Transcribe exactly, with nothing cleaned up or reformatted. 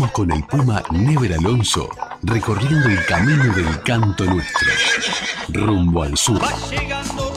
Con el Puma Never Alonso, recorriendo el camino del canto nuestro, rumbo al sur. Va llegando